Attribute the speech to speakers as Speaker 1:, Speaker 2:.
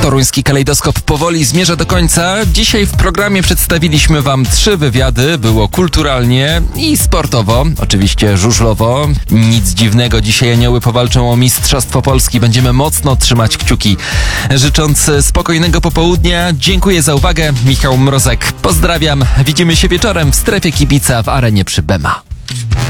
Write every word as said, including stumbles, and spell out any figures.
Speaker 1: Toruński kalejdoskop powoli zmierza do końca. Dzisiaj w programie przedstawiliśmy wam trzy wywiady. Było kulturalnie i sportowo, oczywiście żużlowo. Nic dziwnego, dzisiaj anioły powalczą o Mistrzostwo Polski. Będziemy mocno trzymać kciuki. Życząc spokojnego popołudnia, dziękuję za uwagę. Michał Mrozek, pozdrawiam. Widzimy się wieczorem w strefie kibica w arenie przy Bema.